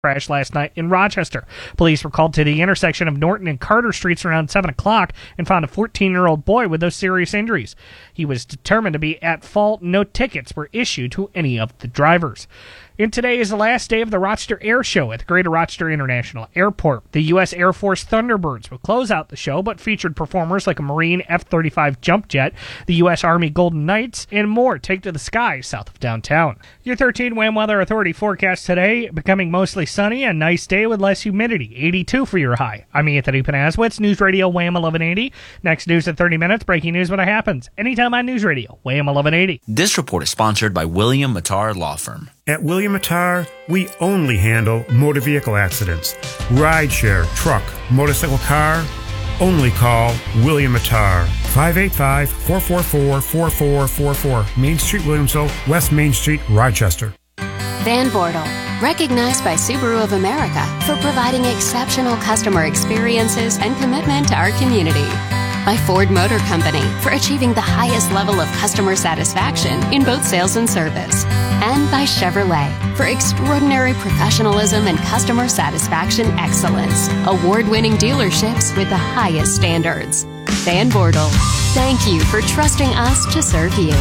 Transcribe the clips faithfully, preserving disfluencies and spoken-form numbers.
crash last night in Rochester. Police were called to the intersection of Norton and Carter Streets around seven o'clock and found a fourteen-year-old boy with no serious injuries. He was determined to be at fault. No tickets were issued to any of the drivers. And today is the last day of the Rochester Air Show at the Greater Rochester International Airport. The U S Air Force Thunderbirds will close out the show, but featured performers like a Marine F thirty-five jump jet, the U S Army Golden Knights, and more take to the skies south of downtown. Your thirteen WHAM Weather Authority forecast today, becoming mostly sunny, a nice day with less humidity, eighty-two for your high. I'm Anthony Panaswitz, News Radio WHAM eleven eighty. Next news in thirty minutes, breaking news when it happens. Anytime on News Radio, WHAM eleven eighty. This report is sponsored by William Mattar Law Firm. At William Mattar, we only handle motor vehicle accidents. Rideshare, truck, motorcycle, car, only call William Mattar. five eight five, four four four, four four four four. Main Street, Williamsville, West Main Street, Rochester. Van Bortle, recognized by Subaru of America for providing exceptional customer experiences and commitment to our community. By Ford Motor Company for achieving the highest level of customer satisfaction in both sales and service. And by Chevrolet for extraordinary professionalism and customer satisfaction excellence. Award-winning dealerships with the highest standards. Van Bortle, thank you for trusting us to serve you.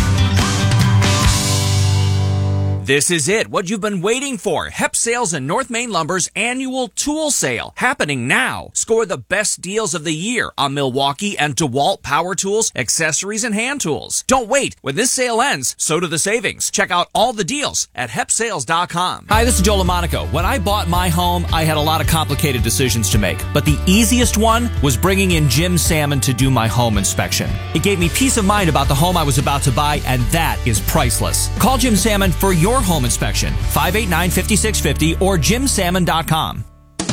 This is it, what you've been waiting for. Hep Sales and North Main Lumber's annual tool sale, happening now. Score the best deals of the year on Milwaukee and DeWalt power tools, accessories, and hand tools. Don't wait. When this sale ends, so do the savings. Check out all the deals at hep sales dot com. Hi, this is Joe LaMonaco. When I bought my home, I had a lot of complicated decisions to make, but the easiest one was bringing in Jim Salmon to do my home inspection. It gave me peace of mind about the home I was about to buy, and that is priceless. Call Jim Salmon for your home inspection, five eight nine, five six five zero or jim salmon dot com.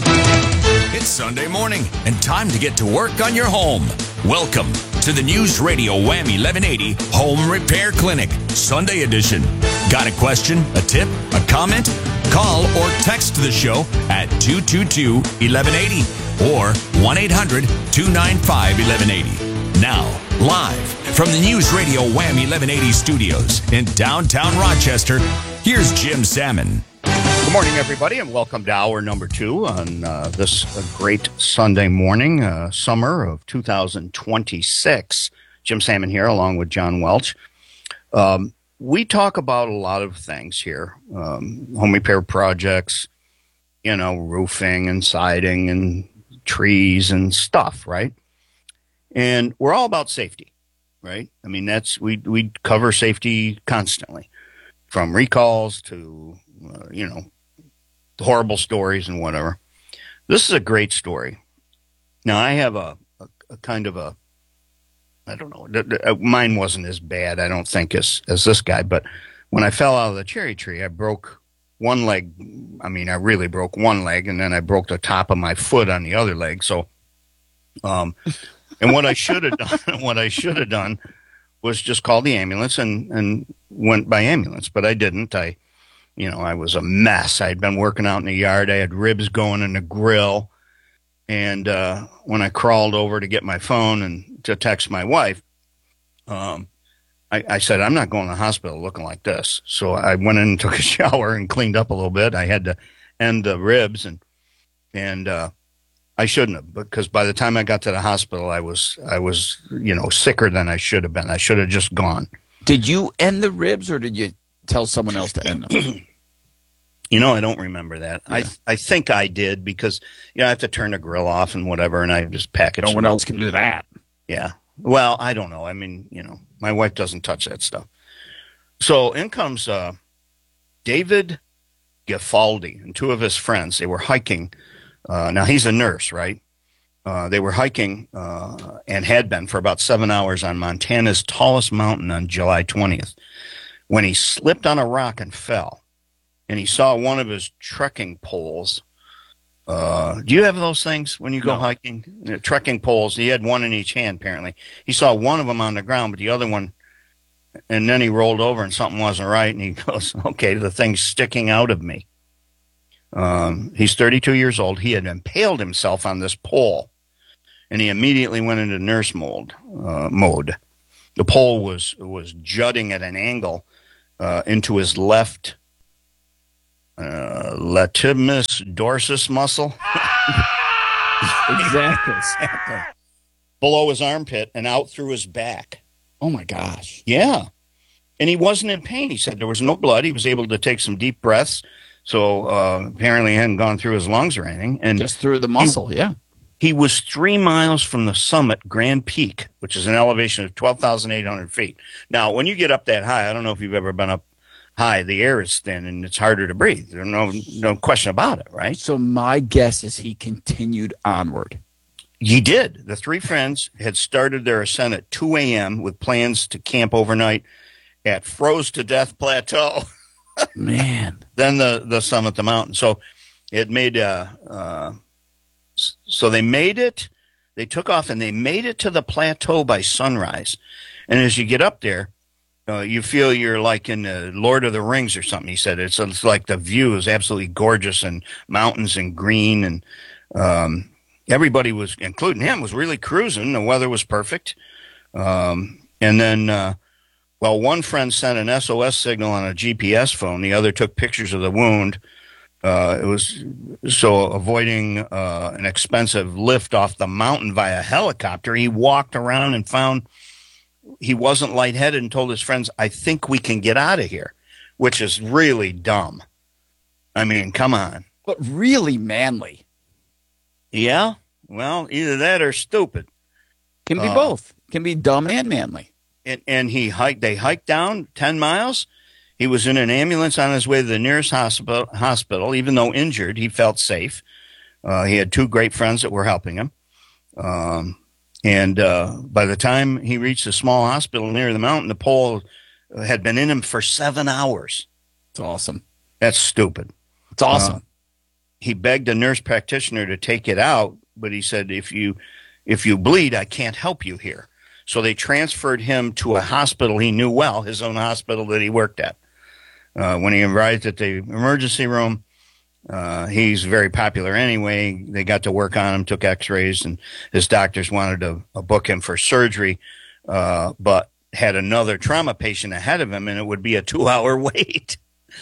It's Sunday morning and time to get to work on your home. Welcome to the News Radio WHAM eleven eighty Home Repair Clinic, Sunday edition. Got a question, a tip, a comment? Call or text the show at two two two, one one eight zero or one eight hundred, two nine five, one one eight zero. Now, live from the News Radio WHAM eleven eighty studios in downtown Rochester, here's Jim Salmon. Good morning, everybody, and welcome to hour number two on uh, this uh, great Sunday morning, uh, summer of two thousand twenty-six. Jim Salmon here, along with John Welch. Um, we talk about a lot of things here, um, home repair projects, you know, roofing and siding and trees and stuff, right? And we're all about safety, right? I mean, that's we we cover safety constantly, from recalls to, uh, you know, horrible stories and whatever. This is a great story. Now, I have a, a, a kind of a, I don't know, mine wasn't as bad, I don't think, as, as this guy, but when I fell out of the cherry tree, I broke one leg. I mean, I really broke one leg, and then I broke the top of my foot on the other leg. So, um, and what I should have done, what I should have done was just call the ambulance and, and went by ambulance, but I didn't. I, you know, I was a mess. I'd been working out in the yard. I had ribs going in the grill. And uh, when I crawled over to get my phone and to text my wife, um, I, I said, I'm not going to the hospital looking like this. So I went in and took a shower and cleaned up a little bit. I had to end the ribs, and, and, uh, I shouldn't have, because by the time I got to the hospital, I was, I was, you know, sicker than I should have been. I should have just gone. Did you end the ribs, or did you tell someone else to end them? You know, I don't remember that. Yeah. I I think I did, because, you know, I have to turn the grill off and whatever, and I just package. No one else can do that. Yeah. Well, I don't know. I mean, you know, my wife doesn't touch that stuff. So in comes uh, David Gifaldi and two of his friends. They were hiking. Uh, now, he's a nurse, right? Uh, they were hiking uh, and had been for about seven hours on Montana's tallest mountain on July twentieth when he slipped on a rock and fell. And he saw one of his trekking poles. Uh, do you have those things when you go no. hiking? Uh, trekking poles. He had one in each hand, apparently. He saw one of them on the ground, but the other one, and then he rolled over and something wasn't right. And he goes, okay, the thing's sticking out of me. Um, he's thirty-two years old. He had impaled himself on this pole, and he immediately went into nurse mode. Uh, mode. The pole was was jutting at an angle uh, into his left uh, latissimus dorsus muscle. Exactly. exactly. Below his armpit and out through his back. Oh, my gosh. Yeah. And he wasn't in pain. He said there was no blood. He was able to take some deep breaths. So uh, apparently he hadn't gone through his lungs or anything. And just through the muscle, he, yeah. He was three miles from the summit, Grand Peak, which is an elevation of twelve thousand eight hundred feet. Now, when you get up that high, I don't know if you've ever been up high, the air is thin and it's harder to breathe. There's no, no question about it, right? So my guess is he continued onward. He did. The three friends had started their ascent at two a.m. with plans to camp overnight at Froze to Death Plateau. Man. Then the, the summit, the mountain. So it made, uh, uh, so they made it, they took off and they made it to the plateau by sunrise. And as you get up there, uh, you feel you're like in the Lord of the Rings or something. He said it's, it's like the view is absolutely gorgeous and mountains and green. And um, everybody was, including him, was really cruising. The weather was perfect. Um, and then, uh, well, one friend sent an S O S signal on a G P S phone. The other took pictures of the wound. Uh, it was so avoiding uh, an expensive lift off the mountain via helicopter. He walked around and found he wasn't lightheaded and told his friends, I think we can get out of here, which is really dumb. I mean, come on. But really manly. Yeah. Well, either that or stupid. Can be uh, both. Can be dumb and manly. And, and he hiked, they hiked down ten miles. He was in an ambulance on his way to the nearest hospital. Hospital. Even though injured, he felt safe. Uh, he had two great friends that were helping him. Um, and uh, by the time he reached a small hospital near the mountain, the pole had been in him for seven hours. It's awesome. That's stupid. It's awesome. Uh, he begged a nurse practitioner to take it out, but he said, if you, if you bleed, I can't help you here. So they transferred him to a hospital he knew well, his own hospital that he worked at. Uh, when he arrived at the emergency room, uh, he's very popular anyway. They got to work on him, took x-rays, and his doctors wanted to uh, book him for surgery, uh, but had another trauma patient ahead of him, and it would be a two-hour wait.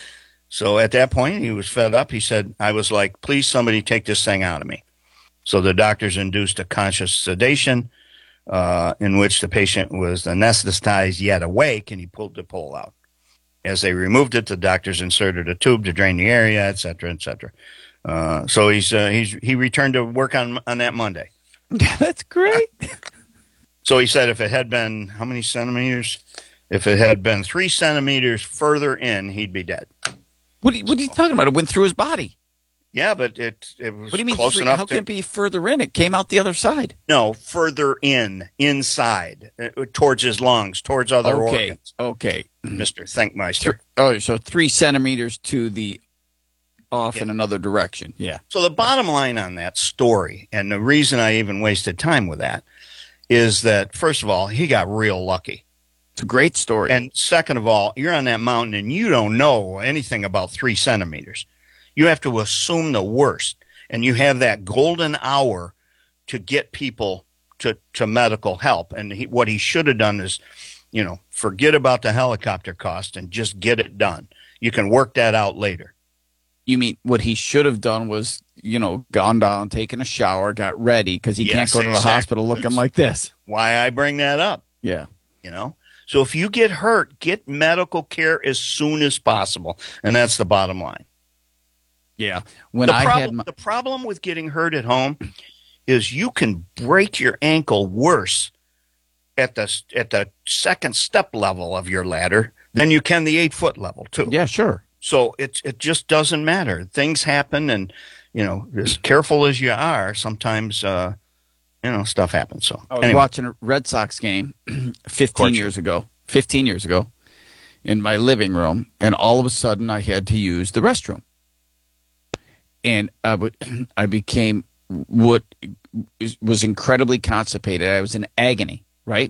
So at that point, he was fed up. He said, I was like, please, somebody take this thing out of me. So the doctors induced a conscious sedation, uh, in which the patient was anesthetized yet awake, and he pulled the pole out. As they removed it, the doctors inserted a tube to drain the area, et cetera, et cetera. Uh, so he's uh, he's he returned to work on on that Monday. That's great. So he said if it had been, how many centimeters? If it had been three centimeters further in, he'd be dead. What are you, what are you talking about? It went through his body. Yeah, but it it was What do you mean? close Three, enough how to, can it be further in? It came out the other side. No, further in, inside, uh, towards his lungs, towards other Okay. organs. Okay. Mister Thinkmeister. Th- oh, so three centimeters to the off Yeah. in another direction. Yeah. So the bottom line on that story, and the reason I even wasted time with that, is that, first of all, he got real lucky. It's a great story. And second of all, you're on that mountain and you don't know anything about three centimeters. You have to assume the worst. And you have that golden hour to get people to, to medical help. And he, what he should have done is, you know, forget about the helicopter cost and just get it done. You can work that out later. You mean what he should have done was, you know, gone down, taken a shower, got ready, because he Yes, can't go to the exactly. hospital looking like this. Why I bring that up, Yeah. you know? So if you get hurt, get medical care as soon as possible. And that's the bottom line. Yeah. When the, I problem, had my, the problem with getting hurt at home is you can break your ankle worse at the at the second step level of your ladder than you can the eight foot level too. yeah, sure. So it it just doesn't matter. Things happen, and you know, as careful as you are, sometimes uh, you know stuff happens. So I was anyway, watching a Red Sox game fifteen Course. years ago, fifteen years ago in my living room, and all of a sudden I had to use the restroom. And I would, I became what is- was incredibly constipated. I was in agony, right?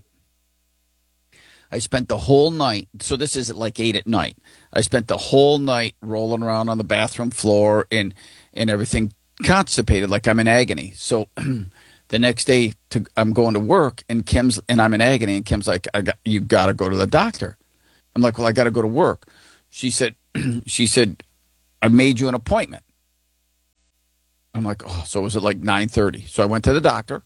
I spent the whole night, so this is at like eight at night. I spent the whole night rolling around on the bathroom floor and, and everything constipated, like I'm in agony. So the next day to, I'm going to work and Kim's, and I'm in agony, and Kim's like, I got, you got to go to the doctor. I'm like, well, I got to go to work. She said, she said, I made you an appointment. I'm like, oh, so it was at like nine thirty. So I went to the doctor.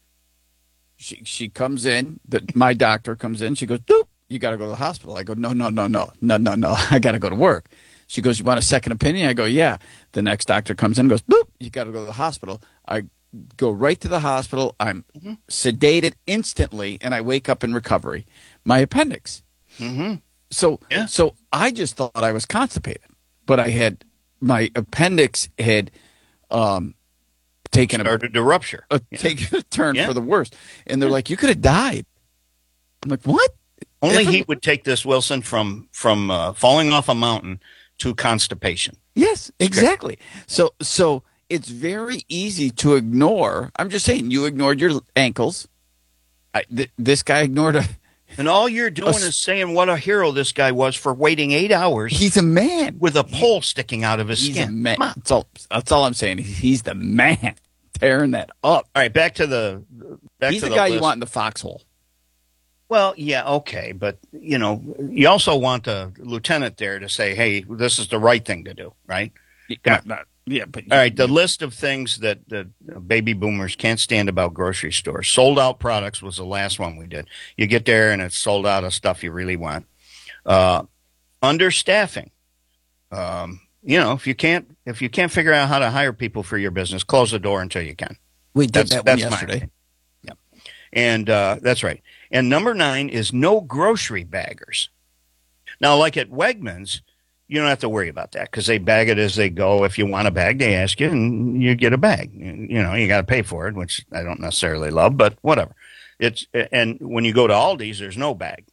She she comes in, the, my doctor comes in. She goes, doop, you got to go to the hospital. I go, no, no, no, no, no, no, no. I got to go to work. She goes, you want a second opinion? I go, yeah. The next doctor comes in and goes, boop, you got to go to the hospital. I go right to the hospital. I'm mm-hmm. sedated instantly, and I wake up in recovery. My appendix. Mm-hmm. So, yeah. so I just thought I was constipated, but I had my appendix had um, taken started a, to rupture, a, yeah. taken a turn yeah. for the worst. And they're yeah. like, "You could have died." I'm like, "What?" Only heat would take this, Wilson, from from uh, falling off a mountain to constipation. Yes, exactly. So, so it's very easy to ignore. I'm just saying, you ignored your ankles. I, th- this guy ignored a. And all you're doing a, is saying what a hero this guy was for waiting eight hours. He's a man with a pole he, sticking out of his he's skin. A man. That's all. That's all I'm saying. He's the man tearing that up. All right, back to the. Back he's to the, the guy list. you want in the foxhole. Well, yeah, okay, but you know, you also want the lieutenant there to say, "Hey, this is the right thing to do," right? Not, not, yeah, but all right. The list of things that the baby boomers can't stand about grocery stores. Sold out products was the last one we did. You get there and it's sold out of stuff you really want. Uh, understaffing. Um, you know, if you can't if you can't figure out how to hire people for your business, close the door until you can. We did that's, that that's one yesterday. Yeah, and uh, that's right. And number nine is no grocery baggers. Now, like at Wegmans, you don't have to worry about that because they bag it as they go. If you want a bag, they ask you, and you get a bag. You know, you got to pay for it, which I don't necessarily love, but whatever. It's and when you go to Aldi's, there's no bag,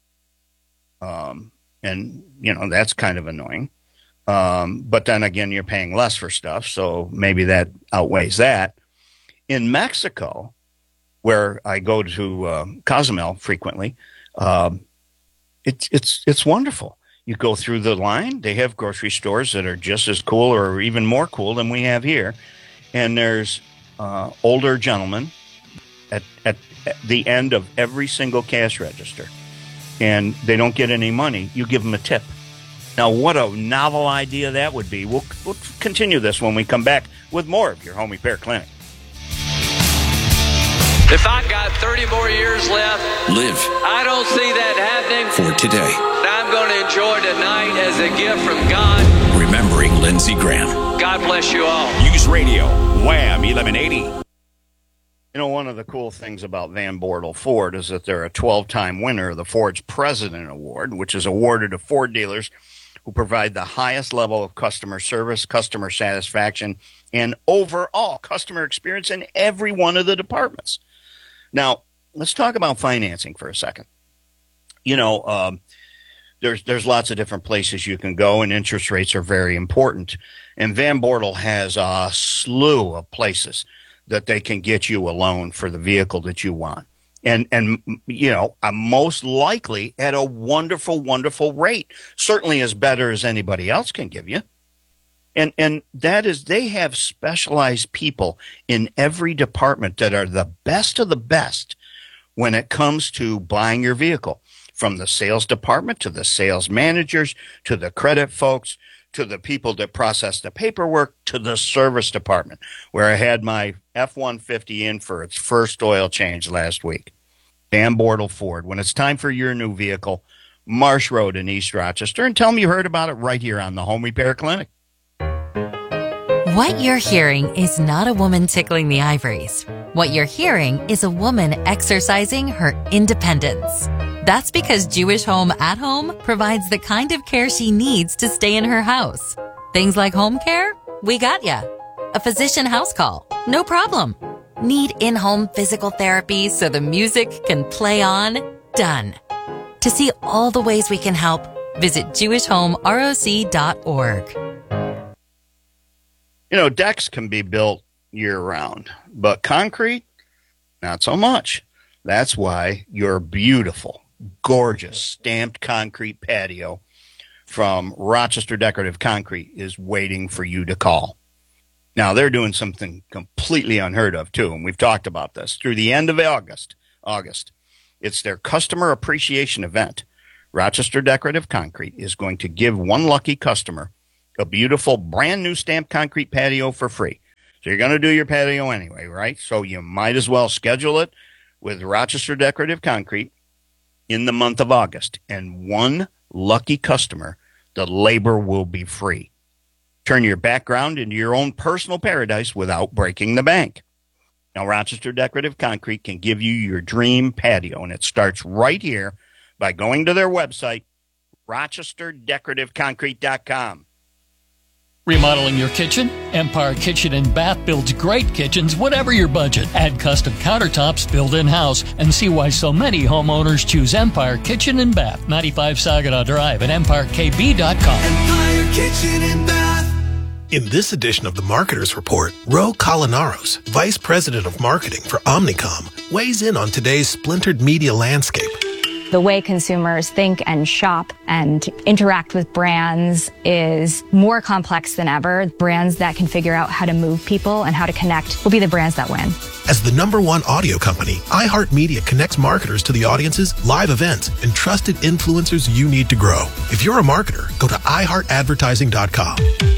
um, and you know that's kind of annoying. Um, but then again, you're paying less for stuff, so maybe that outweighs that. In Mexico, where I go to uh, Cozumel frequently, um, it's it's it's wonderful. You go through the line. They have grocery stores that are just as cool or even more cool than we have here. And there's uh, older gentlemen at, at, at the end of every single cash register. And they don't get any money. You give them a tip. Now, what a novel idea that would be. We'll, we'll continue this when we come back with more of your Home Repair Clinic. If I've got thirty more years left, live. I don't see that happening for today. I'm going to enjoy tonight as a gift from God. Remembering Lindsey Graham. God bless you all. News Radio, Wham eleven eighty. You know, one of the cool things about Van Bortle Ford is that they're a twelve-time winner of the Ford's President Award, which is awarded to Ford dealers who provide the highest level of customer service, customer satisfaction, and overall customer experience in every one of the departments. Now, let's talk about financing for a second. You know, um, there's there's lots of different places you can go, and interest rates are very important. And Van Bortle has a slew of places that they can get you a loan for the vehicle that you want. And, and you know, uh, most likely at a wonderful, wonderful rate, certainly as better as anybody else can give you. And and that is, they have specialized people in every department that are the best of the best when it comes to buying your vehicle, from the sales department to the sales managers to the credit folks to the people that process the paperwork to the service department, where I had my F one fifty in for its first oil change last week. Van Bortle Ford. When it's time for your new vehicle, Marsh Road in East Rochester, and tell them you heard about it right here on the Home Repair Clinic. What you're hearing is not a woman tickling the ivories. What you're hearing is a woman exercising her independence. That's because Jewish Home at Home provides the kind of care she needs to stay in her house. Things like home care? We got ya. A physician house call? No problem. Need in-home physical therapy so the music can play on? Done. To see all the ways we can help, visit jewish home roc dot org. You know, decks can be built year-round, but concrete, not so much. That's why your beautiful, gorgeous, stamped concrete patio from Rochester Decorative Concrete is waiting for you to call. Now, they're doing something completely unheard of, too, and we've talked about this. Through the end of August, August, it's their customer appreciation event. Rochester Decorative Concrete is going to give one lucky customer a beautiful brand new stamped concrete patio for free. So you're going to do your patio anyway, right? So you might as well schedule it with Rochester Decorative Concrete in the month of August. And one lucky customer, the labor will be free. Turn your background into your own personal paradise without breaking the bank. Now, Rochester Decorative Concrete can give you your dream patio, and it starts right here by going to their website, rochester decorative concrete dot com. Remodeling your kitchen? Empire Kitchen and Bath builds great kitchens, whatever your budget. Add custom countertops built in-house and see why so many homeowners choose Empire Kitchen and Bath. ninety-five Saginaw Drive at empire k b dot com. Empire Kitchen and Bath. In this edition of the Marketer's Report, Ro Colinaros, Vice President of Marketing for Omnicom, weighs in on today's splintered media landscape. The way consumers think and shop and interact with brands is more complex than ever. Brands that can figure out how to move people and how to connect will be the brands that win. As the number one audio company, iHeartMedia connects marketers to the audiences, live events, and trusted influencers you need to grow. If you're a marketer, go to i heart advertising dot com.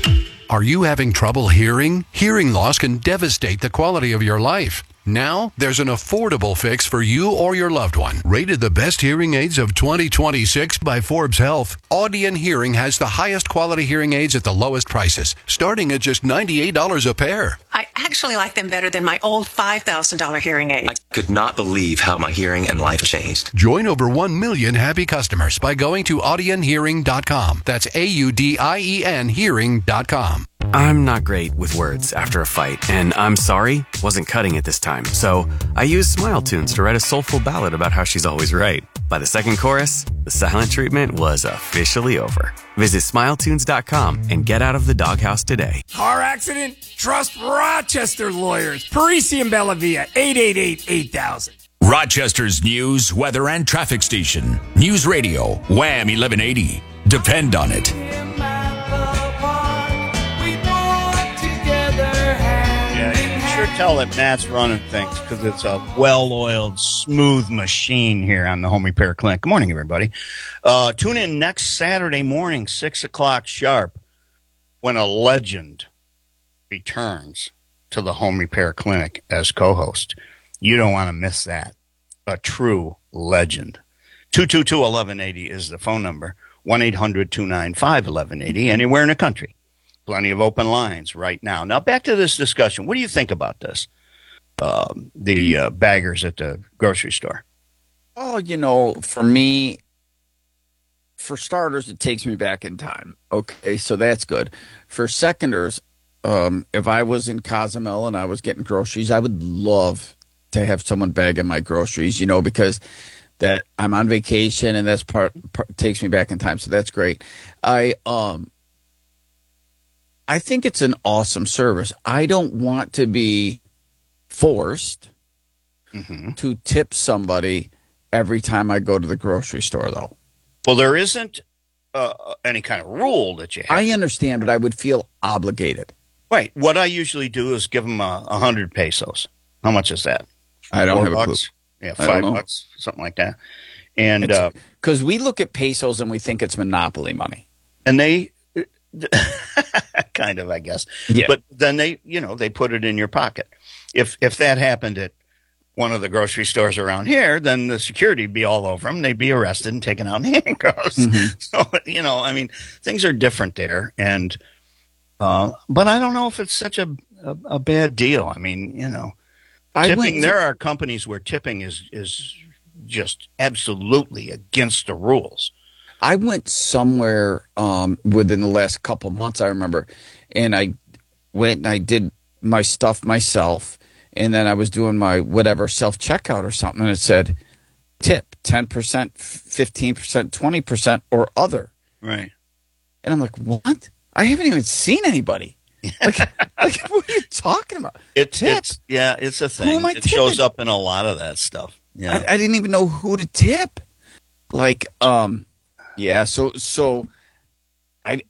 Are you having trouble hearing? Hearing loss can devastate the quality of your life. Now, there's an affordable fix for you or your loved one. Rated the best hearing aids of twenty twenty-six by Forbes Health, Audion Hearing has the highest quality hearing aids at the lowest prices, starting at just ninety-eight dollars a pair. I actually like them better than my old five thousand dollars hearing aid. I could not believe how my hearing and life changed. Join over one million happy customers by going to audion hearing dot com. That's A U D I E N hearing dot com. I'm not great with words after a fight, and I'm sorry wasn't cutting it this time. So I used Smile Tunes to write a soulful ballad about how she's always right. By the second chorus, the silent treatment was officially over. Visit smile tunes dot com and get out of the doghouse today. Car accident? Trust Rochester lawyers. Parisi and Bellavia, eight eight eight, eight thousand. Rochester's news, weather, and traffic station. News Radio, Wham eleven eighty. Depend on it. Tell that Matt's running things because it's a well-oiled, smooth machine here on the Home Repair Clinic. Good morning, everybody. Uh, tune in next Saturday morning, six o'clock sharp, when a legend returns to the Home Repair Clinic as co-host. You don't want to miss that. A true legend. two two two, one one eight zero is the phone number. one eight hundred, two nine five, one one eight zero, anywhere in the country. Plenty of open lines right now. Now, back to this discussion. What do you think about this? Um, the uh, baggers at the grocery store. Oh, you know, for me, for starters, it takes me back in time. Okay, so that's good. For seconders, um, if I was in Cozumel and I was getting groceries, I would love to have someone bagging my groceries, you know, because that I'm on vacation and that's part, part takes me back in time. So that's great. I um. I think it's an awesome service. I don't want to be forced mm-hmm. to tip somebody every time I go to the grocery store, though. Well, there isn't uh, any kind of rule that you have. I understand, but I would feel obligated. Right. What I usually do is give them a, a hundred pesos. How much is that? I don't Four have bucks? a clue. Yeah, five bucks, something like that. And because uh, we look at pesos and we think it's monopoly money, and they. kind of, I guess. Yeah. But then they, you know, they put it in your pocket. If if that happened at one of the grocery stores around here, then the security would be all over them. They'd be arrested and taken out in handcuffs. Mm-hmm. So, you know, I mean, things are different there. And, uh, but I don't know if it's such a, a, a bad deal. I mean, you know, I tipping, went, there are companies where tipping is, is just absolutely against the rules. I went somewhere um, within the last couple months, I remember, and I went and I did my stuff myself, and then I was doing my whatever self-checkout or something, and it said tip ten percent, fifteen percent, twenty percent, or other. Right. And I'm like, what? I haven't even seen anybody. Like, like what are you talking about? It, tip? It's, yeah, it's a thing. Who am I it tipping? Shows up in a lot of that stuff. Yeah. I, I didn't even know who to tip. Like, um... Yeah, so so I,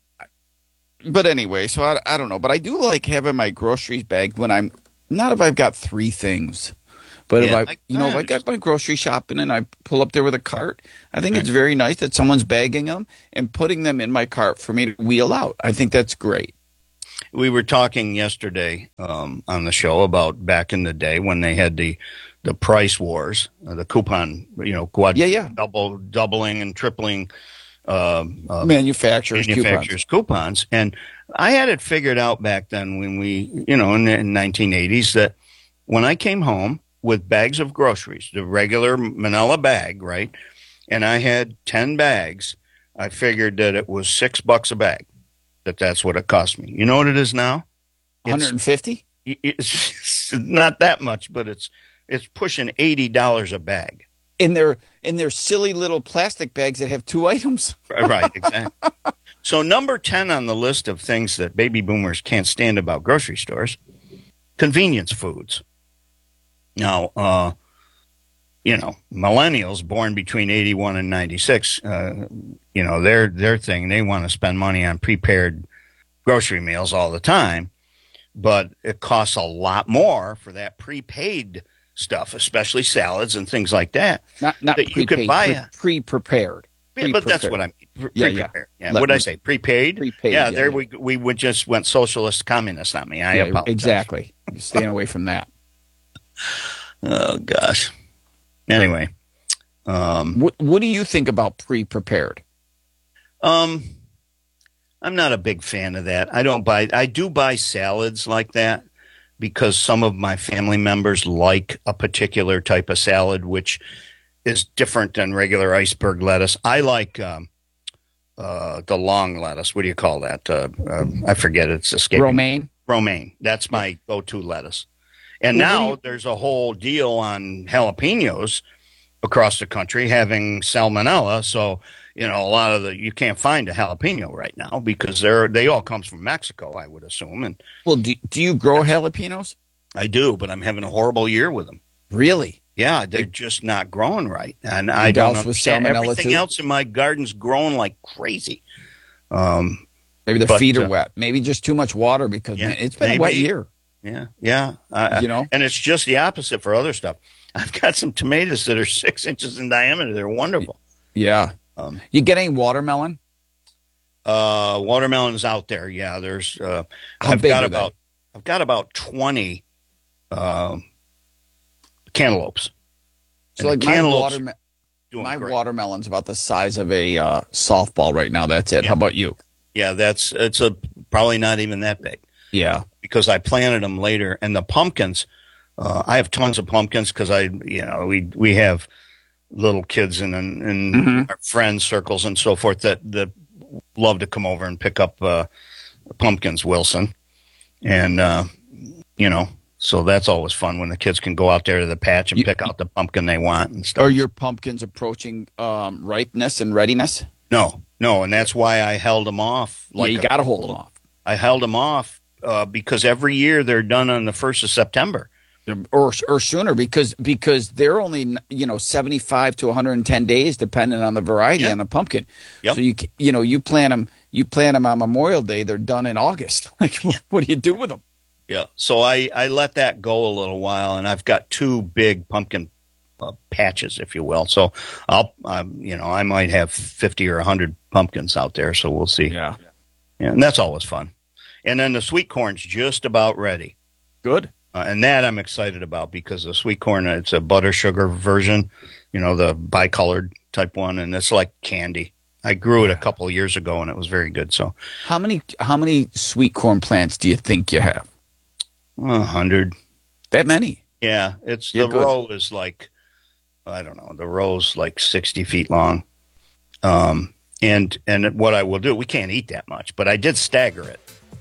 but anyway, so I, I don't know, but I do like having my groceries bagged when I'm not if I've got three things, but But Yeah, if I, I- you know, I if I got my grocery shopping and I pull up there with a cart, I think it's very nice that someone's bagging them and putting them in my cart for me to wheel out. I think that's great. We were talking yesterday um, on the show about back in the day when they had the the price wars, uh, the coupon, you know, quad, Yeah, yeah. double, doubling and tripling uh, uh, Manufacturers, manufacturers coupons. And I had it figured out back then when we, you know, in the nineteen eighties that when I came home with bags of groceries, the regular manila bag, right, and I had ten bags, I figured that it was six bucks a bag. That that's what it cost me. You know what it is now? one hundred fifty? It's, it's not that much, but it's it's pushing eighty dollars a bag. In their in their silly little plastic bags that have two items. Right, exactly. So number ten on the list of things that baby boomers can't stand about grocery stores, convenience foods. Now, uh, you know, millennials born between eighty-one and ninety-six, uh, you know, their their thing, they want to spend money on prepared grocery meals all the time, but it costs a lot more for that prepaid stuff, especially salads and things like that. Not not that you can buy a, pre prepared. Yeah, but that's what I mean. Pre- Yeah, yeah. prepared. Yeah. Let What did I me- say? Prepaid? Prepaid, Yeah, yeah, there yeah. we we would just went socialist communist on me. I Yeah, apologize. exactly. Staying away from that. Oh gosh. Anyway, um, what what do you think about pre-prepared? Um, I'm not a big fan of that. I don't buy. I do buy salads like that because some of my family members like a particular type of salad, which is different than regular iceberg lettuce. I like um, uh, the long lettuce. What do you call that? Uh, uh, I forget. It's escaping. Romaine? Romaine. That's my go-to lettuce. And Well, what now do you- there's a whole deal on jalapenos across the country having salmonella. So, you know, a lot of the, you can't find a jalapeno right now because they're, they all comes from Mexico, I would assume. And Well, do, do you grow jalapenos? I do, but I'm having a horrible year with them. Really? Yeah, they're just not growing right. And I You don't doused with understand. salmonella, Everything too? else in my garden's growing like crazy. Um, Maybe the but, feet are uh, wet. Maybe just too much water because Yeah, man, it's been a wet maybe. year. Yeah, yeah. I, You know? and it's just the opposite for other stuff. I've got some tomatoes that are six inches in diameter. They're wonderful. Yeah. Um, You get any watermelon? Uh, watermelons out there. Yeah, there's. Uh, How I've big got are they? about. I've got about twenty um, cantaloupes. So And like the my, cantaloupes waterme- doing my great. watermelon's about the size of a uh, softball right now. That's it. Yeah. How about you? Yeah, that's it's a probably not even that big. Yeah. Because I planted them later, and the pumpkins. Uh, I have tons of pumpkins because I, you know, we we have little kids and and, and Mhm. our friends circles and so forth that that love to come over and pick up uh, pumpkins, Wilson, and uh, you know, so that's always fun when the kids can go out there to the patch and You- pick out the pumpkin they want and stuff. Are your pumpkins approaching um, ripeness and readiness? No, no, and that's why I held them off. Yeah, you a- got to hold them off. I held them off uh, because every year they're done on the first of September. Or or sooner because because they're only you know seventy-five to one hundred ten days depending on the variety Yep. on the pumpkin. Yep. So you c- you know you plant them you plant them on Memorial Day, they're done in August. Like what do you do with them? Yeah, so I, I let that go a little while, and I've got two big pumpkin uh, patches, if you will. So I'll, um, you know, I might have fifty or a hundred pumpkins out there. So we'll see. Yeah. Yeah, and that's always fun. And then the sweet corn's just about ready, Good. uh, and that I'm excited about because the sweet corn, it's a butter sugar version, you know, the bicolored type one, and it's like candy. I grew it a couple of years ago, and it was very good. So How many how many sweet corn plants do you think you have? a hundred. That many? Yeah, it's You're the good. row is like, I don't know, the row's like sixty feet long. Um, and and what I will do, we can't eat that much, but I did stagger it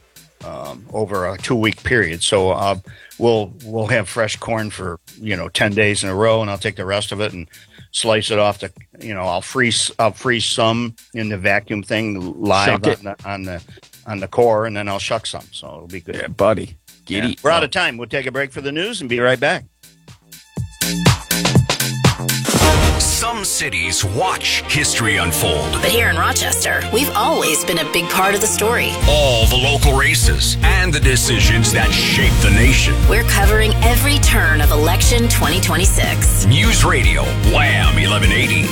um, over a two week period. So uh, we'll we'll have fresh corn for you know ten days in a row, and I'll take the rest of it and slice it off. The you know I'll freeze I'll freeze some in the vacuum thing live Shuck it. on the, on the on the core, and then I'll shuck some. So it'll be good. Yeah, buddy. Get Yeah. it. We're out of time. We'll take a break for the news and be right back. Some cities watch history unfold. But here in Rochester, we've always been a big part of the story. All the local races and the decisions that shape the nation. We're covering every turn of election twenty twenty-six. News Radio, Wham eleven eighty.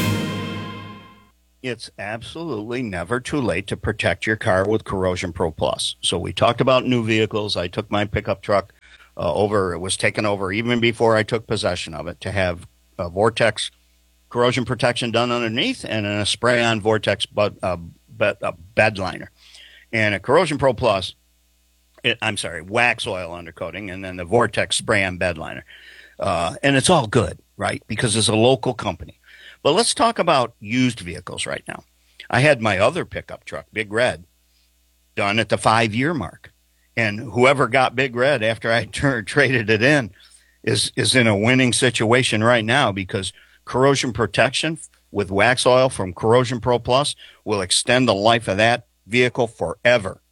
It's absolutely never too late to protect your car with Corrosion Pro Plus. So we talked about new vehicles. I took my pickup truck uh, over. It was taken over even before I took possession of it to have a Vortex corrosion protection done underneath and a spray-on Vortex bud, uh, bed, uh, bed liner. And a Corrosion Pro Plus, it, I'm sorry, wax oil undercoating, and then the Vortex spray-on bed liner. Uh, and it's all good, right, because it's a local company. But let's talk about used vehicles right now. I had my other pickup truck, Big Red, done at the five-year mark. And whoever got Big Red after I turned, traded it in is, is in a winning situation right now because corrosion protection with wax oil from Corrosion Pro Plus will extend the life of that vehicle forever.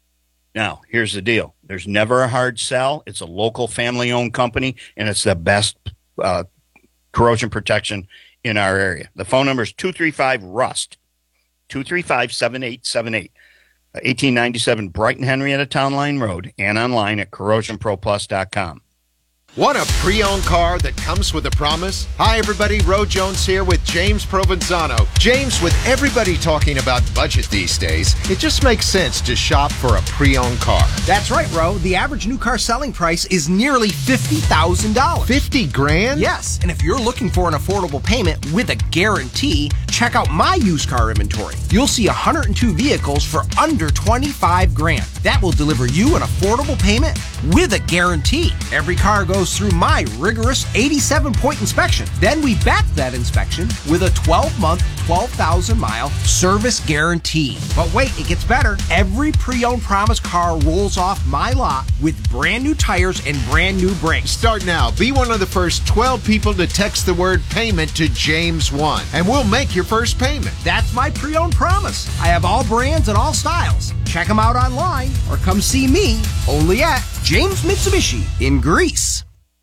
Now, here's the deal. There's never a hard sell. It's a local family-owned company, and it's the best uh, corrosion protection in our area. The phone number is two three five RUST, two three five, seven eight seven eight, eighteen ninety-seven Brighton Henrietta Town Line Road, and online at corrosion pro plus dot com. Want a pre-owned car that comes with a promise? Hi everybody, Ro Jones here with James Provenzano. James, with everybody talking about budget these days, it just makes sense to shop for a pre-owned car. That's right, Ro. The average new car selling price is nearly fifty thousand dollars. fifty grand? Yes, and if you're looking for an affordable payment with a guarantee, check out my used car inventory. You'll see one hundred two vehicles for under twenty-five grand. That will deliver you an affordable payment with a guarantee. Every car goes through my rigorous eighty-seven point inspection. Then we back that inspection with a twelve month, twelve thousand mile service guarantee. But wait, it gets better. Every pre-owned promise car rolls off my lot with brand new tires and brand new brakes. Start now. Be one of the first twelve people to text the word payment to James one, and we'll make your first payment. That's my pre-owned promise. I have all brands and all styles. Check them out online or come see me only at James Mitsubishi in Greece.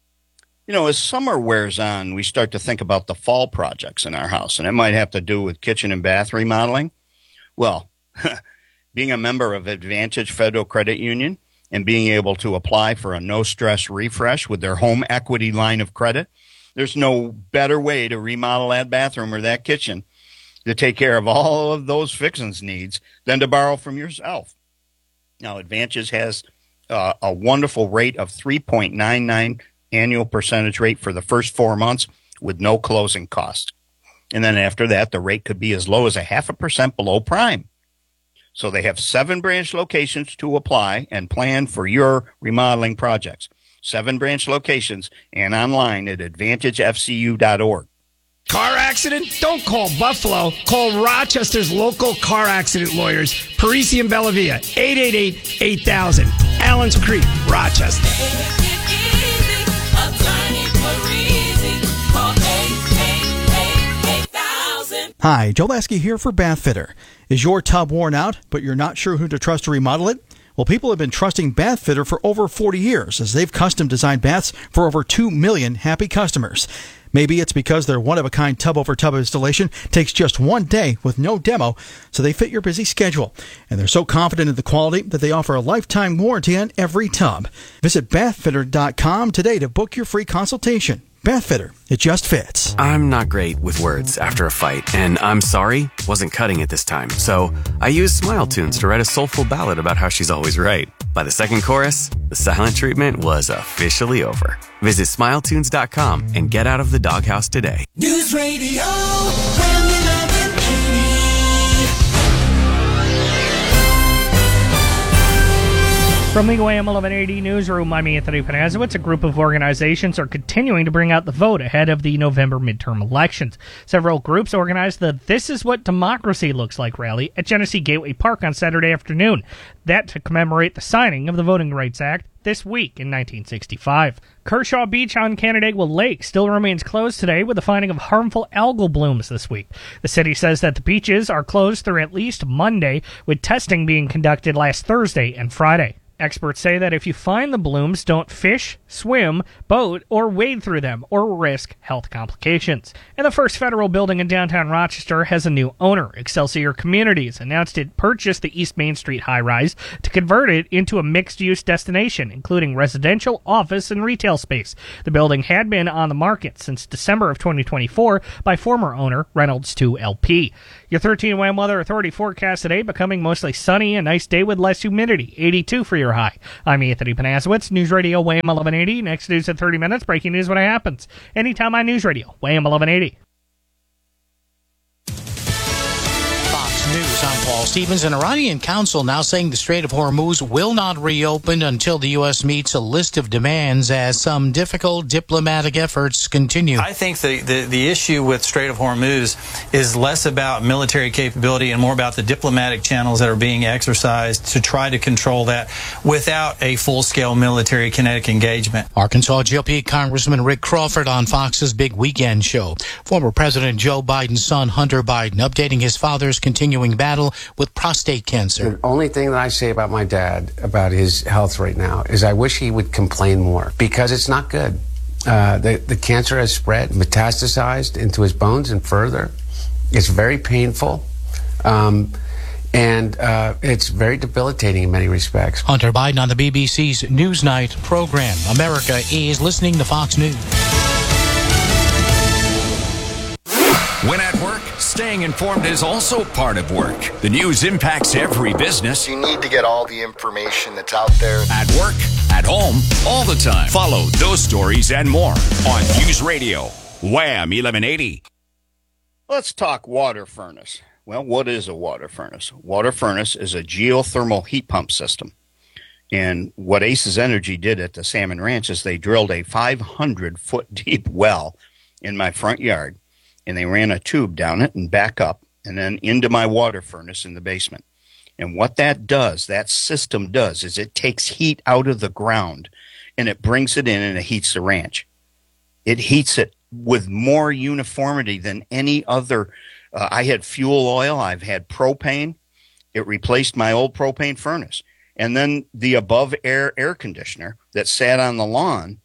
You know, as summer wears on, we start to think about the fall projects in our house, and it might have to do with kitchen and bath remodeling. Well, being a member of Advantage Federal Credit Union and being able to apply for a no-stress refresh with their home equity line of credit, there's no better way to remodel that bathroom or that kitchen to take care of all of those fixings needs than to borrow from yourself. Now, Advantage has uh, a wonderful rate of three point nine nine annual percentage rate for the first four months with no closing costs. And then after that, the rate could be as low as a half a percent below prime. So they have seven branch locations to apply and plan for your remodeling projects. Seven branch locations and online at advantage f c u dot org. Car accident? Don't call Buffalo. Call Rochester's local car accident lawyers, Parisi and Bellavia, eight eight eight, eight thousand. Allen's Creek, Rochester. Hi, Joe Lasky here for Bath Fitter. Is your tub worn out, but you're not sure who to trust to remodel it? Well, people have been trusting Bath Fitter for over forty years as they've custom designed baths for over two million happy customers. Maybe it's because their one-of-a-kind tub-over-tub installation takes just one day with no demo, so they fit your busy schedule. And they're so confident in the quality that they offer a lifetime warranty on every tub. Visit bath fitter dot com today to book your free consultation. Bath Fitter, it just fits. I'm not great with words after a fight, and I'm sorry wasn't cutting it this time. So I used Smile Tunes to write a soulful ballad about how she's always right. By the second chorus, the silent treatment was officially over. Visit smile tunes dot com and get out of the doghouse today. News Radio, Wham eleven eighty. From the Wham eleven eighty Newsroom, I'm Anthony Panazowitz. A group of organizations are continuing to bring out the vote ahead of the November midterm elections. Several groups organized the This Is What Democracy Looks Like rally at Genesee Gateway Park on Saturday afternoon. That to commemorate the signing of the Voting Rights Act this week in nineteen sixty-five. Kershaw Beach on Canandaigua Lake still remains closed today with the finding of harmful algal blooms this week. The city says that the beaches are closed through at least Monday, with testing being conducted last Thursday and Friday. Experts say that if you find the blooms, don't fish, swim, boat, or wade through them, or risk health complications. And the first federal building in downtown Rochester has a new owner. Excelsior Communities announced it purchased the East Main Street high-rise to convert it into a mixed-use destination, including residential, office, and retail space. The building had been on the market since December of twenty twenty-four by former owner Reynolds two L P. Your thirteen W A M Weather Authority forecast today, becoming mostly sunny, a nice day with less humidity, eighty-two for your high. I'm Anthony Panasiewicz, News Radio W A M eleven eighty. Next news at thirty minutes, breaking news when it happens. Anytime on News Radio W A M eleven eighty. News. I'm Paul Stevens. An Iranian council now saying the Strait of Hormuz will not reopen until the U S meets a list of demands as some difficult diplomatic efforts continue. I think the, the, the issue with Strait of Hormuz is less about military capability and more about the diplomatic channels that are being exercised to try to control that without a full-scale military kinetic engagement. Arkansas G O P Congressman Rick Crawford on Fox's Big Weekend show. Former President Joe Biden's son, Hunter Biden, updating his father's continuing battle with prostate cancer. The only thing that I say about my dad, about his health right now, is I wish he would complain more because it's not good. Uh, the, the cancer has spread, metastasized into his bones and further. It's very painful. Um, and uh, it's very debilitating in many respects. Hunter Biden on the B B C's Newsnight program. America is listening to Fox News. When at work, staying informed is also part of work. The news impacts every business. You need to get all the information that's out there. At work, at home, all the time. Follow those stories and more on News Radio W A M eleven eighty. Let's talk water furnace. Well, what is a water furnace? Water furnace is a geothermal heat pump system. And what Aces Energy did at the Salmon Ranch is they drilled a five hundred foot deep well in my front yard. And they ran a tube down it and back up and then into my water furnace in the basement. And what that does, that system does, is it takes heat out of the ground and it brings it in and it heats the ranch. It heats it with more uniformity than any other. Uh, I had fuel oil. I've had propane. It replaced my old propane furnace. And then the above air air conditioner that sat on the lawn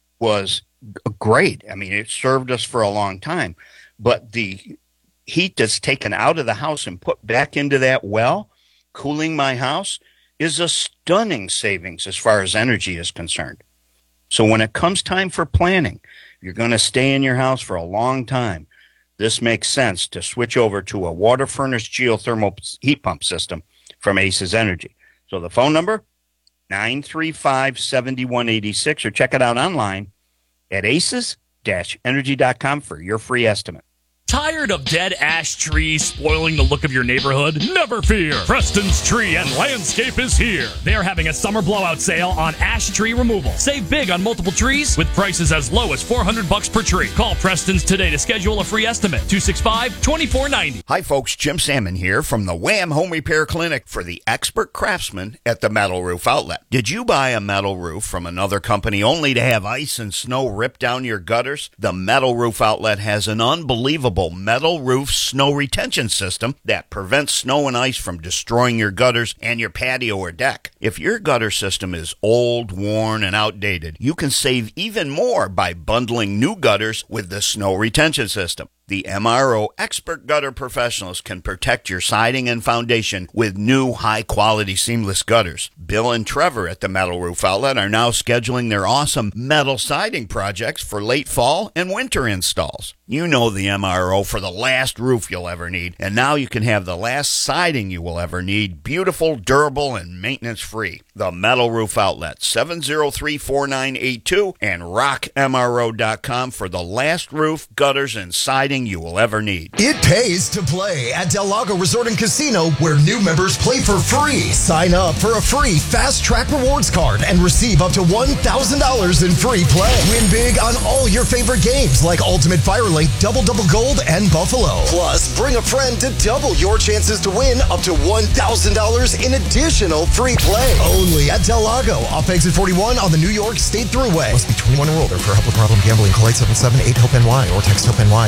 was great. I mean, it served us for a long time. But the heat that's taken out of the house and put back into that well, cooling my house, is a stunning savings as far as energy is concerned. So when it comes time for planning, you're going to stay in your house for a long time. This makes sense to switch over to a water furnace geothermal heat pump system from Aces Energy. So the phone number, nine three five, seven one eight six, or check it out online at aces dash energy dot com for your free estimate. Tired of dead ash trees spoiling the look of your neighborhood? Never fear! Preston's Tree and Landscape is here. They're having a summer blowout sale on ash tree removal. Save big on multiple trees with prices as low as four hundred bucks per tree. Call Preston's today to schedule a free estimate. two six five, two four nine zero. Hi folks, Jim Salmon here from the W A M Home Repair Clinic for the expert craftsman at the Metal Roof Outlet. Did you buy a metal roof from another company only to have ice and snow rip down your gutters? The Metal Roof Outlet has an unbelievable metal roof snow retention system that prevents snow and ice from destroying your gutters and your patio or deck. If your gutter system is old, worn, and outdated, you can save even more by bundling new gutters with the snow retention system. The M R O expert gutter professionals can protect your siding and foundation with new high-quality seamless gutters. Bill and Trevor at the Metal Roof Outlet are now scheduling their awesome metal siding projects for late fall and winter installs. You know the M R O for the last roof you'll ever need, and now you can have the last siding you will ever need, beautiful, durable, and maintenance-free. The Metal Roof Outlet, seven oh three, four nine eight two, and rock M R O dot com for the last roof, gutters, and siding you will ever need. It pays to play at Del Lago Resort and Casino, where new members play for free. Sign up for a free Fast Track Rewards card and receive up to one thousand dollars in free play. Win big on all your favorite games like Ultimate Fire Link, Double Double Gold, and Buffalo. Plus, bring a friend to double your chances to win up to one thousand dollars in additional free play. Only at Del Lago, off exit forty-one on the New York State Thruway. Must be twenty-one or older. For help with problem gambling, call eight seven seven, eight, HOPE-N Y or text HOPE-N Y to four six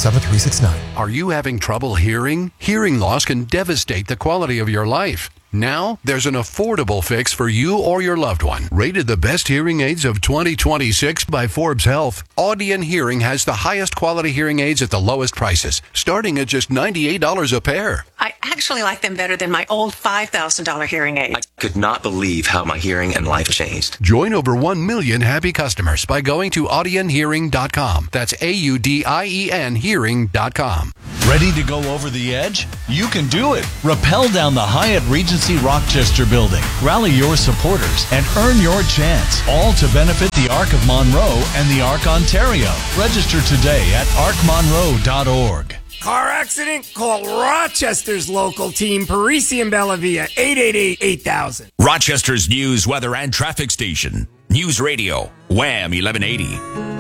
seven three six nine. Are you having trouble hearing? Hearing loss can devastate the quality of your life. Now, there's an affordable fix for you or your loved one. Rated the best hearing aids of twenty twenty-six by Forbes Health, Audion Hearing has the highest quality hearing aids at the lowest prices, starting at just ninety-eight dollars a pair. I actually like them better than my old five thousand dollars hearing aid. I could not believe how my hearing and life changed. Join over one million happy customers by going to audion hearing dot com. That's A U D I E N hearing dot com. Ready to go over the edge? You can do it. Rappel down the Hyatt Regency Rochester building. Rally your supporters and earn your chance. All to benefit the Arc of Monroe and the Arc Ontario. Register today at arc monroe dot org. Car accident? Call Rochester's local team, Parisi and Bellavia, eight eight eight, eight thousand. Rochester's news, weather, and traffic station. News Radio, Wham eleven eighty.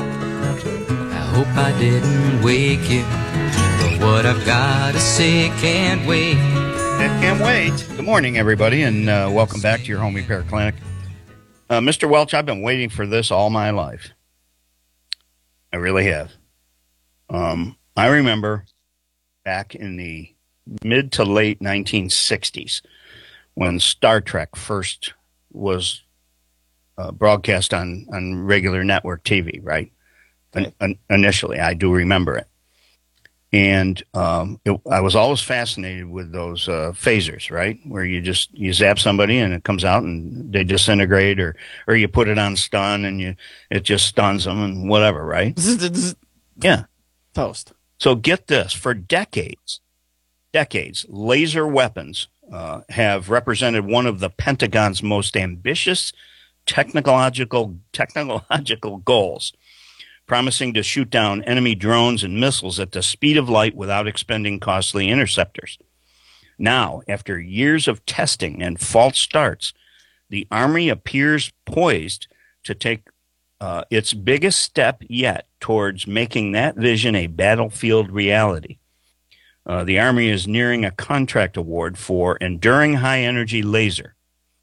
I hope I didn't wake you, but what I've got to say can't wait. It can't wait. Good morning, everybody, and uh, welcome back to your home repair clinic. Uh, Mister Welch, I've been waiting for this all my life. I really have. Um, I remember back in the mid to late nineteen sixties when Star Trek first was uh, broadcast on, on regular network T V, right? In, in, initially, I do remember it. And um, it, I was always fascinated with those uh, phasers, right? Where you just you zap somebody and it comes out and they disintegrate, or or you put it on stun and you it just stuns them and whatever, right? Yeah, toast. So get this: for decades, decades, laser weapons uh, have represented one of the Pentagon's most ambitious technological technological goals, promising to shoot down enemy drones and missiles at the speed of light without expending costly interceptors. Now, after years of testing and false starts, the Army appears poised to take uh, its biggest step yet towards making that vision a battlefield reality. Uh, the Army is nearing a contract award for Enduring High Energy Laser,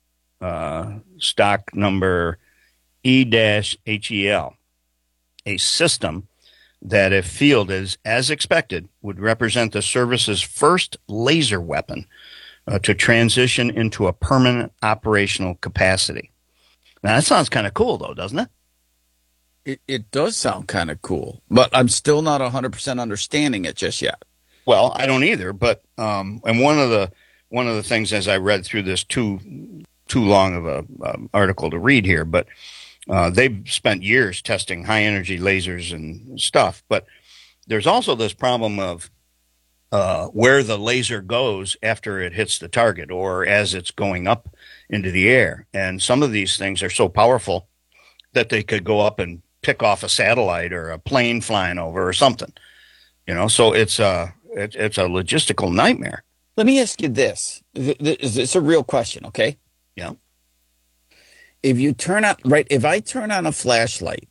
uh, stock number E H E L. A system that, if fielded as expected, would represent the service's first laser weapon uh, to transition into a permanent operational capacity. Now, that sounds kind of cool, though, doesn't it? It, it does sound kind of cool, but I'm still not one hundred percent understanding it just yet. Well, I don't either, but um, and one of the one of the things as I read through this too too long of a um, article to read here, but Uh, they've spent years testing high-energy lasers and stuff, but there's also this problem of uh, where the laser goes after it hits the target or as it's going up into the air. And some of these things are so powerful that they could go up and pick off a satellite or a plane flying over or something. You know, so it's a, it, it's a logistical nightmare. Let me ask you this. It's a real question, okay? Yeah. If you turn on, right, if I turn on a flashlight,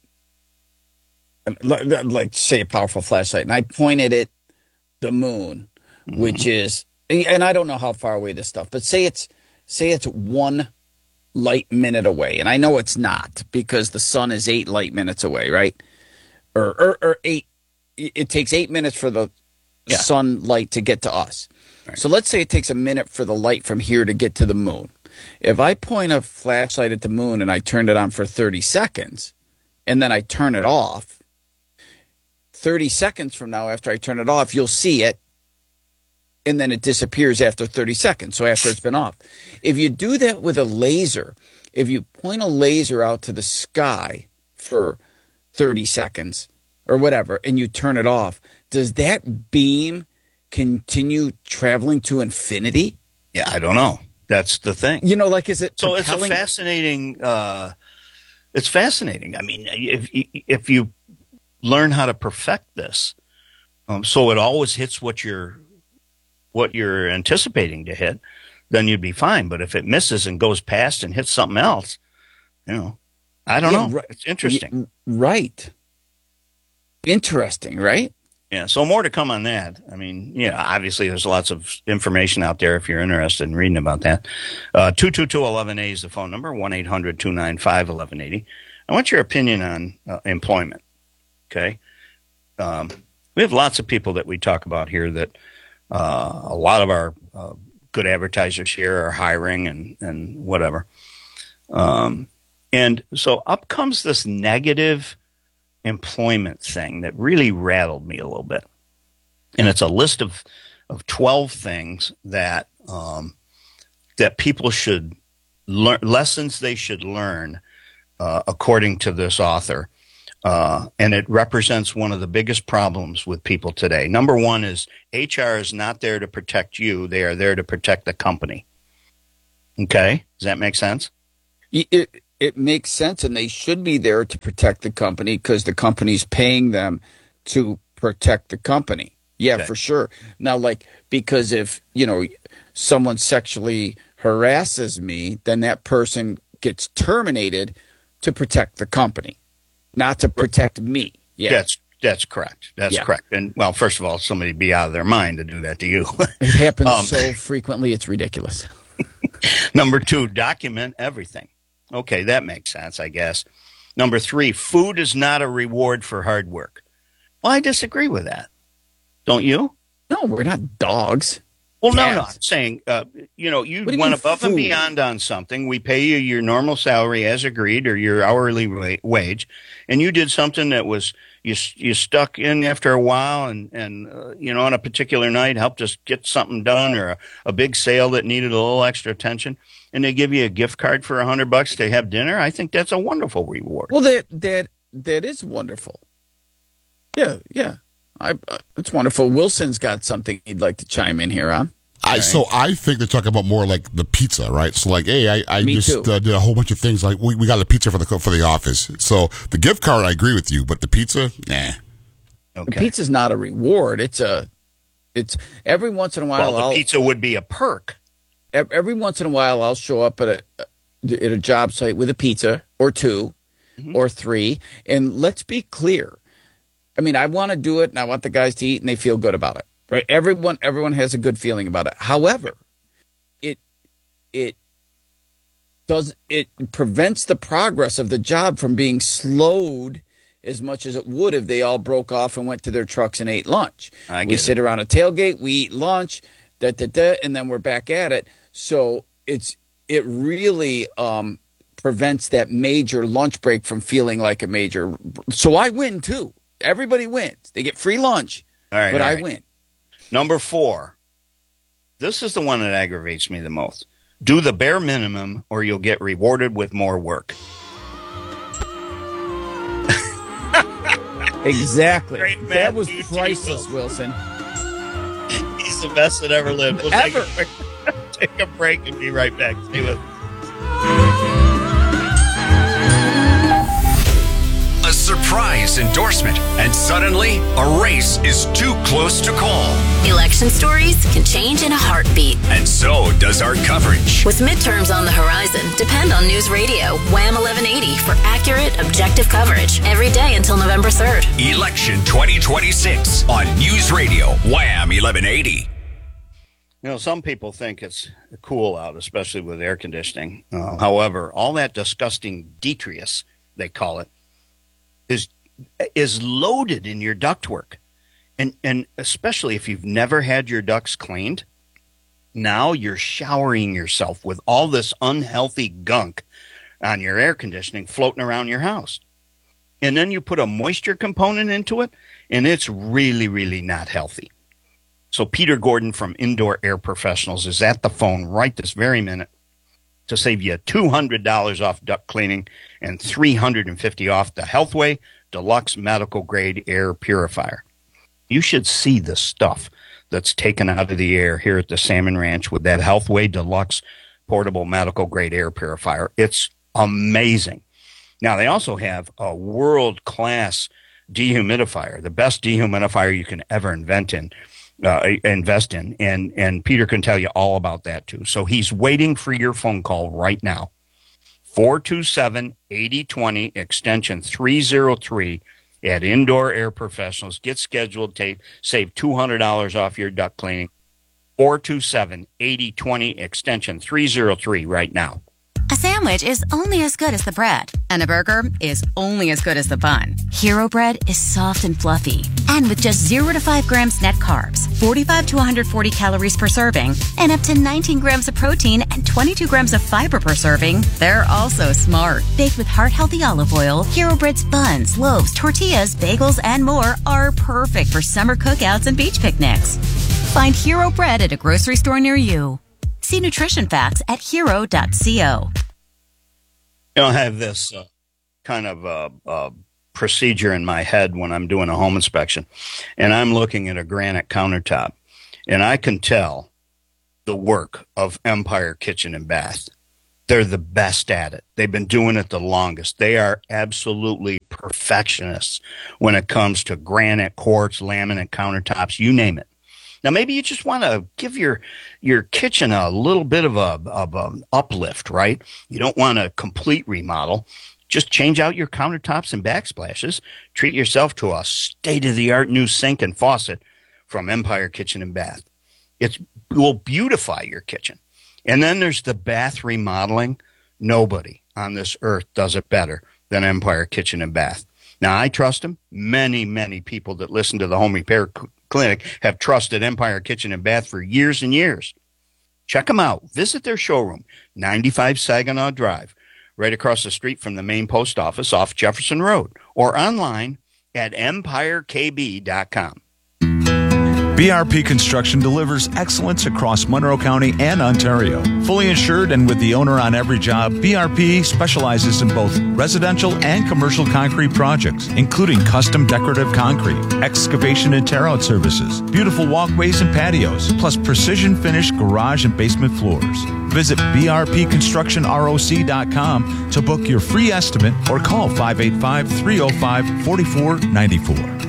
like, like say a powerful flashlight, and I point it at the moon, mm-hmm. which is, and I don't know how far away this stuff, but say it's, say it's one light minute away. And I know it's not because the sun is eight light minutes away, right? Or, or, or eight, it takes eight minutes for the yeah. sunlight to get to us. Right. So let's say it takes a minute for the light from here to get to the moon. If I point a flashlight at the moon and I turn it on for thirty seconds and then I turn it off, thirty seconds from now after I turn it off, you'll see it and then it disappears after thirty seconds, so after it's been off. If you do that with a laser, if you point a laser out to the sky for thirty seconds or whatever and you turn it off, does that beam continue traveling to infinity? Yeah, I don't know. That's the thing. You know, like, is it so? propelling? It's a fascinating. Uh, it's fascinating. I mean, if if you learn how to perfect this, um, so it always hits what you're what you're anticipating to hit, then you'd be fine. But if it misses and goes past and hits something else, you know, I don't Yeah, know. right. It's interesting. Yeah, right. Interesting, right? Yeah, so more to come on that. I mean, yeah, obviously there's lots of information out there if you're interested in reading about that. Uh, two two two, eleven eighty is the phone number, one eight hundred, two nine five, eleven eighty. I want your opinion on uh, employment, okay? Um, We have lots of people that we talk about here that uh, a lot of our uh, good advertisers here are hiring and, and whatever. Um, and so up comes this negative employment thing that really rattled me a little bit. And it's a list of, of twelve things that um, that people should learn, lessons they should learn, uh, according to this author. Uh, and it represents one of the biggest problems with people today. Number one is H R is not there to protect you. They are there to protect the company. Okay? Does that make sense? It, it makes sense, and they should be there to protect the company because the company's paying them to protect the company. Yeah, okay. For sure. Now, like, because if, you know, someone sexually harasses me, then that person gets terminated to protect the company. Not to protect me. Yeah. That's that's correct. That's yeah. correct. And, well, first of all, somebody be out of their mind to do that to you. It happens um, so frequently, it's ridiculous. Number two, document everything. Okay, that makes sense, I guess. Number three, food is not a reward for hard work. Well, I disagree with that. Don't you? No, we're not dogs. Well, no, no. I'm saying, uh, you know, you, you went above food? and beyond on something. We pay you your normal salary as agreed, or your hourly wa- wage, and you did something that was you you stuck in after a while, and and uh, you know, on a particular night, helped us get something done, or a, a big sale that needed a little extra attention, and they give you a gift card for a hundred bucks to have dinner. I think that's a wonderful reward. Well, that that that is wonderful. Yeah, yeah. I, uh, it's wonderful. Wilson's got something he'd like to chime in here on. I right. So I think they're talking about more like the pizza, right? So like, hey, I, I just uh, did a whole bunch of things. Like we, we got a pizza for the for the office. So the gift card, I agree with you, but the pizza, nah. Okay. The pizza's not a reward. It's a, it's every once in a while. Well, the I'll, pizza would be a perk. Every once in a while, I'll show up at a at a job site with a pizza or two mm-hmm. or three, and let's be clear. I mean, I want to do it, and I want the guys to eat, and they feel good about it. Right? Everyone, everyone has a good feeling about it. However, it it does it prevents the progress of the job from being slowed as much as it would if they all broke off and went to their trucks and ate lunch. I get we it. sit around a tailgate, we eat lunch, da da da, and then we're back at it. So it's it really um, prevents that major lunch break from feeling like a major. So I win too. Everybody wins. They get free lunch, all right, but all I right. win. Number four. This is the one that aggravates me the most. Do the bare minimum or you'll get rewarded with more work. Exactly. Great man, that was dude, priceless, Wilson. He's the best that ever lived. We'll Ever. Take, a, take a break and be right back. Stay with us. A surprise endorsement, and suddenly a race is too close to call. Election stories can change in a heartbeat. And so does our coverage. With midterms on the horizon, depend on News Radio Wham eleven eighty for accurate, objective coverage every day until November third. Election twenty twenty-six on News Radio Wham eleven eighty. You know, some people think it's cool out, especially with air conditioning. Uh, however, all that disgusting detritus, they call it, is is loaded in your ductwork. And and especially if you've never had your ducts cleaned, now you're showering yourself with all this unhealthy gunk on your air conditioning floating around your house. And then you put a moisture component into it, and it's really, really not healthy. So Peter Gordon from Indoor Air Professionals is at the phone right this very minute to save you two hundred dollars off duct cleaning and three hundred fifty dollars off the Healthway Deluxe Medical Grade Air Purifier. You should see the stuff that's taken out of the air here at the Salmon Ranch with that Healthway Deluxe Portable Medical Grade Air Purifier. It's amazing. Now, they also have a world-class dehumidifier, the best dehumidifier you can ever invent in. Uh, invest in, and and Peter can tell you all about that too. So he's waiting for your phone call right now. four two seven, eight zero two zero, extension three oh three at Indoor Air Professionals. Get scheduled, take, save two hundred dollars off your duct cleaning. four two seven, eight zero two zero, extension three oh three right now. A sandwich is only as good as the bread, and a burger is only as good as the bun. Hero Bread is soft and fluffy, and with just zero to five grams net carbs, forty-five to one hundred forty calories per serving, and up to nineteen grams of protein and twenty-two grams of fiber per serving, they're also smart. Baked with heart-healthy olive oil, Hero Bread's buns, loaves, tortillas, bagels, and more are perfect for summer cookouts and beach picnics. Find Hero Bread at a grocery store near you. See nutrition facts at hero dot co. You know, I have this uh, kind of uh, uh, procedure in my head when I'm doing a home inspection, and I'm looking at a granite countertop, and I can tell the work of Empire Kitchen and Bath. They're the best at it. They've been doing it the longest. They are absolutely perfectionists when it comes to granite, quartz, laminate countertops, you name it. Now, maybe you just want to give your your kitchen a little bit of a of an uplift, right? You don't want a complete remodel. Just change out your countertops and backsplashes. Treat yourself to a state-of-the-art new sink and faucet from Empire Kitchen and Bath. It will beautify your kitchen. And then there's the bath remodeling. Nobody on this earth does it better than Empire Kitchen and Bath. Now, I trust them. Many, many people that listen to the Home Repair Clinic have trusted Empire Kitchen and Bath for years and years. Check them out. Visit their showroom, ninety-five Saginaw Drive, right across the street from the main post office off Jefferson Road, or online at empire k b dot com. B R P Construction delivers excellence across Monroe County and Ontario. Fully insured and with the owner on every job, B R P specializes in both residential and commercial concrete projects, including custom decorative concrete, excavation and tear-out services, beautiful walkways and patios, plus precision finished garage and basement floors. Visit b r p construction roc dot com to book your free estimate or call five eight five, three oh five, four four nine four.